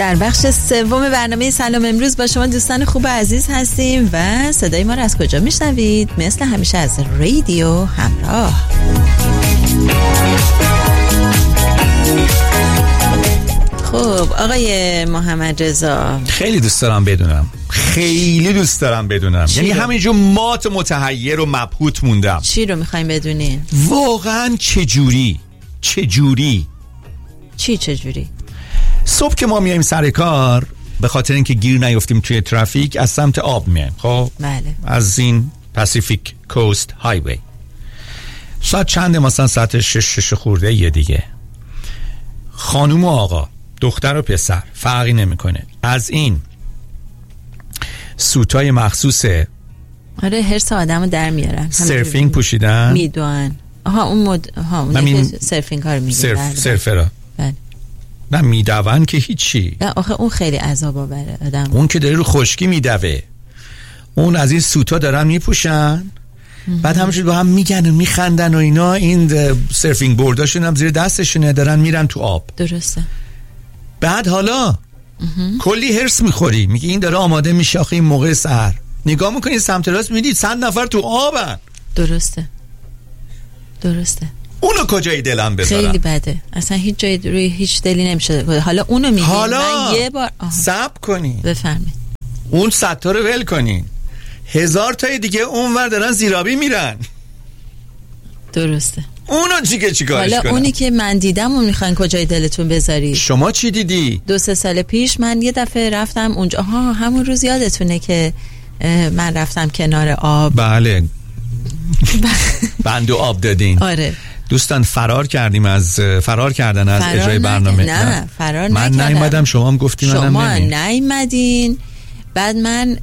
در بخش سوم برنامه سلام امروز با شما دوستان خوب و عزیز هستیم و صدای ما رو از کجا میشنوید؟ مثل همیشه از رادیو همراه. خب آقای محمد رضا، خیلی دوست دارم بدونم یعنی همینجور مات متحیر و مبهوت موندم. چی رو میخوایم بدونین؟ واقعا چجوری؟ چجوری؟ صبح که ما میایم سر کار به خاطر اینکه گیر نیفتیم توی ترافیک از سمت آب میایم، خب بله، از این پاسیفیک کوست هایوی. ساعت چنده؟ مثلا ساعت 6 خورده یه دیگه. خانوم و آقا، دختر و پسر فرقی نمیکنه، از این سوتای مخصوص آره هرس آدمو در میارن، سرفینگ پوشیدن، میدونن اون سرفینگ ها رو میگن، سرفرا بله. نه میدون که هیچی، نه آخه اون خیلی عذاب آوره آدم، اون که داره رو خشکی میدوه. اون از این سوتا دارن میپوشن، بعد همینجوری با هم میگن و میخندن و اینا. این سرفینگ بورداشون هم زیر دستشونه، دارن میرن تو آب. درسته. بعد حالا کلی هرس میخوری، میگی این داره آماده میشه. آخه این موقع سحر نگاه میکنی سمت راست، میبینی 100 نفر تو آبن. درسته. اونو کجای دلم بذارم؟ خیلی بده، اصلا هیچ جای روی هیچ دلی نمیشه. حالا اونو میگی، من یه بار صبر کنی، بفرمایید، اون 100 تا رو ول کنین، 1000 تای دیگه اونور دارن زیرابی میرن. درسته. اونو چیکارش کنم؟ حالا اونی که من دیدم اون میخواین کجای دلتون بذاری؟ شما چی دیدی؟ 2-3 سال پیش من یه دفعه رفتم اونجا، همون روز یادتونه که من رفتم کنار آب. بله بندو آب دادین. آره دوستان فرار کردن از اجرای برنامه. نه فرار من نیومدم، شما هم گفتی منم نمیم. شما نیومدین، بعد من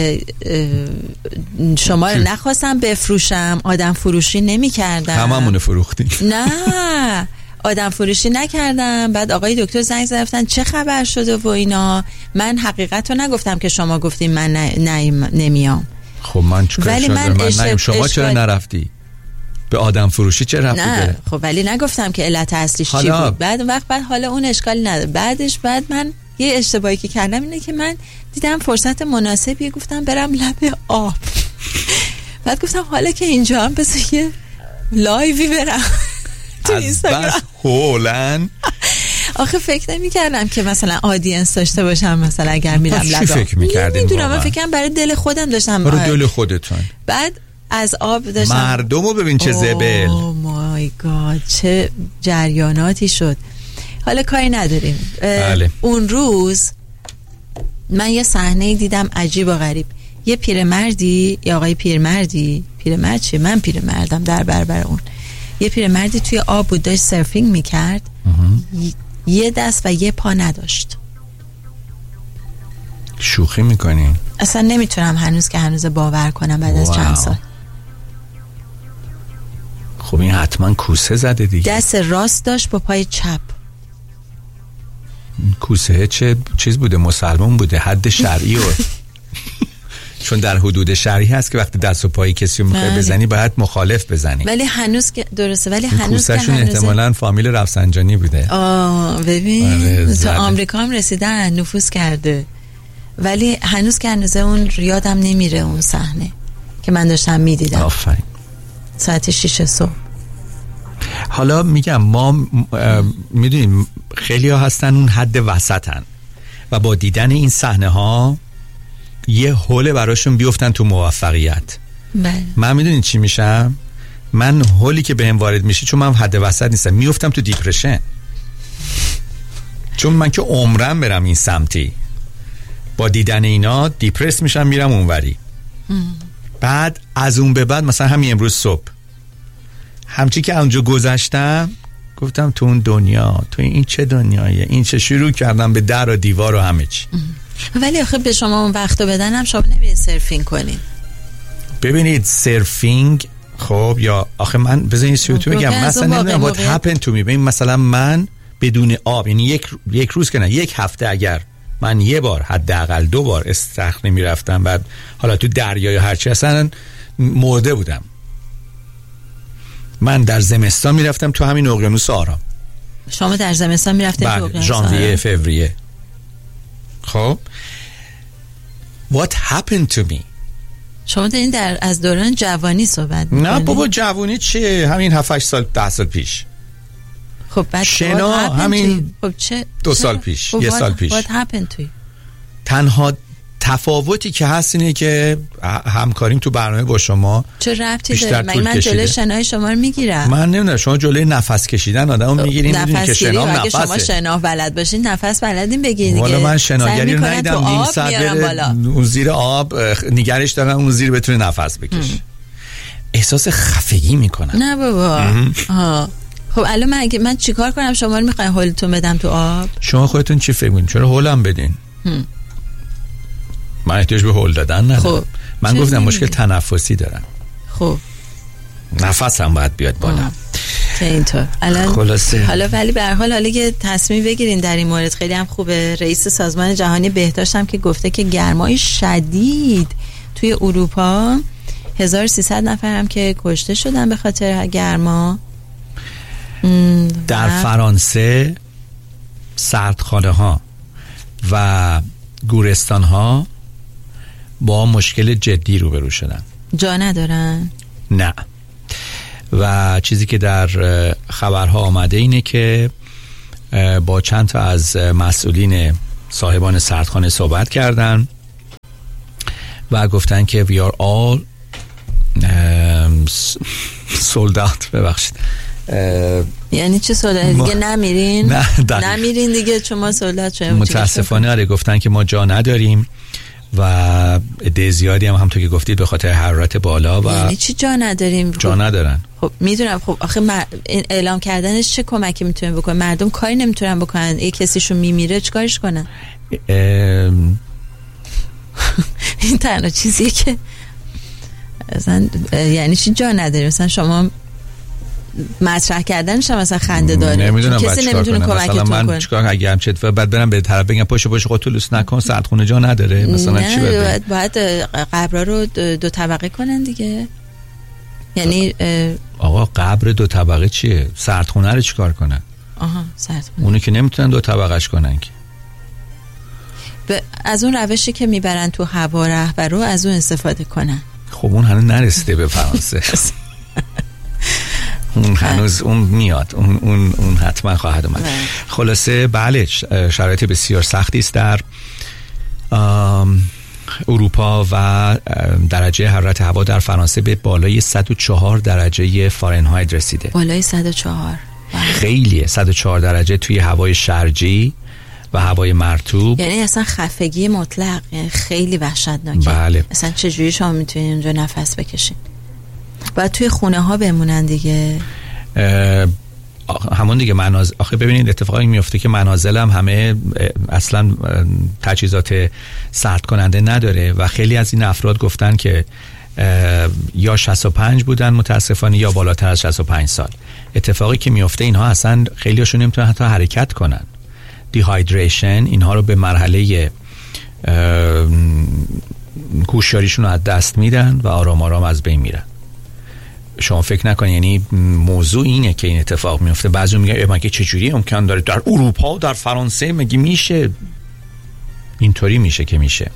شما رو نخواستم بفروشم، آدم فروشی نمی کردم. هممونه فروختی. نه آدم فروشی نکردم. بعد آقای دکتر زنگ زدن چه خبر شده و اینا. من حقیقت رو نگفتم که شما گفتیم من نمیام. خب من چیکار شده؟ شما چرا نرفتی؟ به آدم فروشی چه رفتی داره؟ نه خب ولی نگفتم که علت اصلیش چی بود. بعد حالا اون اشکالی نداره. بعد من یه اشتباهی که کردم اینه که من دیدم فرصت مناسبیه، گفتم برم لب آب. بعد گفتم حالا که اینجا هم بذار یه لایوی برم تو اینستاگرام. بس هولن آخه فکر نمی کردم که مثلا آدینس داشته باشم، مثلا اگر میرم لب آب. چی فکر می‌کردین؟ نمیدونم، من فکرم برای دل خودم داشتم. برای دل خودتون. بعد از آب داشتم. مردمو ببین چه زبل. اوه مای گاد چه جریاناتی شد. حالا کاری نداریم. بله. اون روز من یه صحنه دیدم عجیب و غریب. یه پیرمردی، یا آقای پیرمرد چیه؟ من پیرمردم در برابر اون. یه پیرمردی توی آب بود، داشت سرفینگ میکرد. یه دست و یه پا نداشت. شوخی میکنین؟ اصلا نمیتونم هنوز باور کنم بعد از چند سال. خب این حتما کوسه زده دیگه. دست راست داشت با پای چپ. کوسه چه چیز بوده؟ مسلمان بوده؟ حد شرعی چون در حدود شرعی هست که وقتی دست و پای کسی رو میخوای بزنی باید مخالف بزنی. ولی هنوز که درسته، ولی هنوز که کوسهشون احتمالاً فامیل رفسنجانی بوده. ببین تو آمریکا هم رسیدن، نفوذ کرده. ولی هنوز که هنوز اون یادم نمیره اون صحنه که من داشتم میدیدم. آفرین. ساعت 6 صبح. حالا میگم ما میدونیم خیلی ها هستن اون حد وسطن و با دیدن این صحنه ها یه حوله براشون بیفتن تو موفقیت. بله. من میدونین چی میشم؟ من حولی که بهم وارد میشه، چون من حد وسط نیستم، میفتم تو دیپرشن. چون من که عمرم برم این سمتی، با دیدن اینا دیپرس میشم، میرم اونوری. بعد از اون به بعد مثلا همین امروز صبح همچی که اونجا گذشتم گفتم تو اون دنیا، تو این چه دنیاییه؟ این چه؟ شروع کردم به در و دیوار و همه چی. ولی آخه به شما اون وقتو بدنم شما نمیرین سرفینگ کنین. ببینید سرفینگ، خب یا آخه من بذارین سیوتو بگم، مثلا نمیدونم what happened to me. ببین مثلا من بدون آب، یعنی یک روز که نه، یک هفته اگر من یه بار حداقل 2 بار استخر نمیرفتم، بعد حالا تو دریا یا هرچی، اصلا مرده بودم. من در زمستان میرفتم تو همین اقیانوس آرام. شما در زمستان میرفتید تو اقیانوس آرام؟ ژانویه فوریه. خب what happened to me. شما دارین از دوران جوانی صحبت میکنید. نه بابا جوانی چیه، همین 7-8 سال 10 سال پیش. خب بعد شنا همین خب چه 2 سال پیش، 1 سال پیش. what happened to you؟ تنها تفاوتی که هست اینه که همکاریم تو برنامه با شما چه ربطی داره؟ من جلوی شنای شما رو میگیرم. من نمیدونم، شما جلوی نفس کشیدن آدمو میگیرین، میدونین که شنا نفسه. اگه شما شنا بلد باشین نفس بلدین بگیرین دیگه. والا من شناگری رو ندیدم نیم ساعت اون زیر آب نگرش دارم اون زیر بتونه نفس بکشه. احساس خفگی میکنم. نه بابا. خب الان من چیکار کنم؟ شما رو میخواین هولتون بدم تو آب؟ شما خودتون چی فکر میکنین؟ چرا هولم بدین؟ من احتیاج به هول دادن ندارم. خب من گفتم مشکل تنفسی دارم. خب نفسم باید بیاد بالا. که اینطور الان خلاصه. حالا ولی به هر حال حالا که تصمیم بگیرین در این مورد خیلی هم خوبه. رئیس سازمان جهانی بهداشت هم که گفته که گرمای شدید توی اروپا 1300 نفر هم که کشته شدن به خاطر گرما. در فرانسه سردخانه ها و گورستان ها با مشکل جدی روبرو شدن. جا ندارن؟ نه. و چیزی که در خبرها آمده اینه که با چند تا از مسئولین صاحبان سردخانه صحبت کردن و گفتن که we are all sold out. ببخشید یعنی چه سولت دیگه نمیرین؟ نمیرین دیگه شما سولت شما. متاسفانه آره گفتن که ما جا نداریم و عده زیادی هم همونطور که گفتید به خاطر حرارت بالا. و یعنی چی جا نداریم؟ جا ندارن. خب میدونم. خب آخه این اعلام کردنش چه کمکی میتونه بکنه؟ مردم کاری نمیتونن بکنن. یک کسیشون میمیره چیکارش کنن؟ این تنها چیزیه که مثلا یعنی چی جا نداریم؟ مثلا شما مطرح کردنش هم مثلا خنده داره. نمیدونم کسی نمیتونه کمکتون کنه. من چیکار اگه هم چطور بعد برم به طرف بگم پشت خودت لوس نکن سردخونه جا نداره مثلا چی باید قبرا رو 2 طبقه کنن دیگه. یعنی آقا قبر 2 طبقه چیه؟ سردخونه رو چیکار کنن؟ سردخونه اونو که نمیتونن 2 طبقهش کنن که. از اون روشی که میبرن تو هوا رهبرو از اون استفاده کنن. خب اون هنوز نرسیده به فرانسه. اون هنوز اون میاد، اون حتما خواهد اومد. خلاصه بله شرایط بسیار سختی است در اروپا و درجه حرارت هوا در فرانسه به بالای 104 درجه فارنهایت رسیده. بالای 104 خیلیه. 104 درجه توی هوای شرجی و هوای مرطوب، یعنی اصلا خفگی مطلق، یعنی خیلی وحشتناکه. بله. اصلا چجوری شما میتونید اونجا نفس بکشین؟ باید توی خونه ها بمونن دیگه. همون دیگه آخه ببینید اتفاقی میفته که منازل هم همه اصلا تجهیزات سرد کننده نداره و خیلی از این افراد گفتن که یا 65 بودن متاسفانه یا بالاتر از 65 سال. اتفاقی که میفته اینها اصلا خیلی هاشون نمیتونن حتی حرکت کنن. دیهایدریشن اینها رو به مرحله هوشیاریشون رو از دست میدن و آرام آرام از بین میرن. شما فکر نکنید، یعنی موضوع اینه که این اتفاق میفته. بعضی میگن مگه چجوری امکان داره در اروپا و در فرانسه مگه میشه؟ اینطوری میشه که میشه.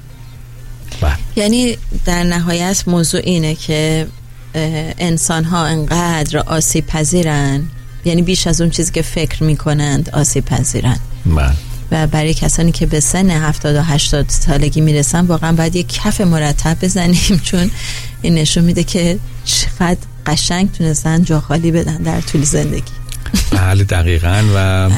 یعنی در نهایت موضوع اینه که انسان ها انقدر آسیب پذیرن، یعنی بیش از اون چیزی که فکر میکنند آسیب پذیرن. و برای کسانی که به سن 70 و 80 سالگی میرسن واقعا باید یک کف مرتب بزنیم، چون این نشون میده که چقدر قشنگ تونستن جا خالی بدن در طول زندگی. بله دقیقاً. و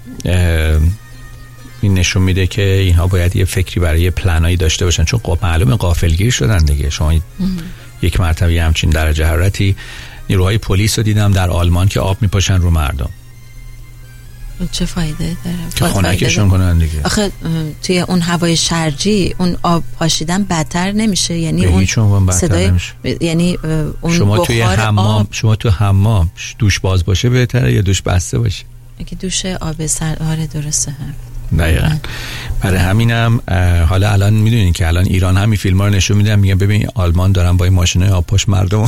این نشون میده که اینها باید یه فکری برای پلنایی داشته باشن، چون معلومه غافلگیر شدن دیگه. شما یک مرتبه همچین درجه حرارتی، نیروهای پلیس رو دیدم در آلمان که آب میپاشن رو مردم. چه فایده داره؟ که خنکشون کنن دیگه. آخه توی اون هوای شرجی اون آب پاشیدن بدتر نمیشه؟ یعنی اون صدای یعنی اون شما تو حمام دوش باز باشه بهتره یا دوش بسته باشه؟ اگه دوش آب سرد، آره درسته. دقیقاً. برای همینم حالا الان میدونین که الان ایران همین فیلم‌ها رو نشون میدن، میگن ببین آلمان دارن با این ماشینای آبپاش مردم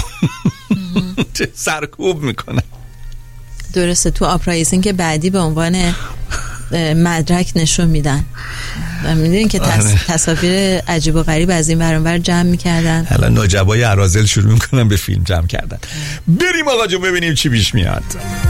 سرکوب میکنن. درسته. تو آپرایزینگ که بعدی به عنوان مدرک نشون میدن و میدونین که تصاویر عجیب و غریب از این برانور جمع میکردن. حالا نجبای اراذل شروع میکنن به فیلم جمع کردن. بریم آقا جون ببینیم چی پیش میاد.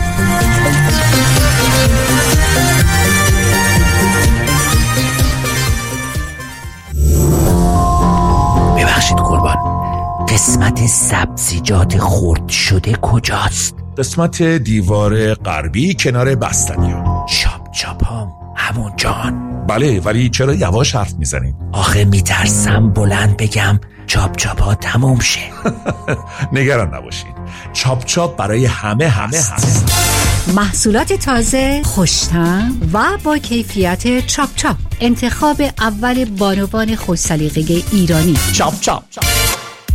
ببخشید قربان، قسمت سبزیجات خرد شده کجاست؟ قسمت دیوار غربی کنار بستنیا. چاپ چاپ هم همون جان؟ بله، ولی چرا یواش حرف میزنین؟ آخه میترسم بلند بگم چاپ چاپ ها تموم شه. نگران نباشید، چاپ چاپ برای همه هست. محصولات تازه، خوش‌طعم و با کیفیت چاپ چاپ. انتخاب اول بانوان خوش سلیقه ایرانی. چاپ چاپ.